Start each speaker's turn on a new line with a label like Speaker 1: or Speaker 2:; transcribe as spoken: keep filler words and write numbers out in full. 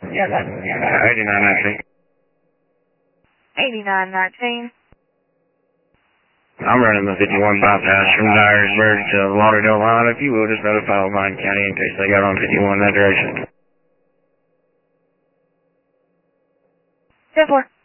Speaker 1: Yeah, that, yeah, eighty-nine nineteen.
Speaker 2: eighty-nine nineteen.
Speaker 1: I'm running the fifty-one bypass from Dyersburg to Lauderdale line. If you will, just notify Alpine County in case they got on fifty-one that direction.
Speaker 2: ten four.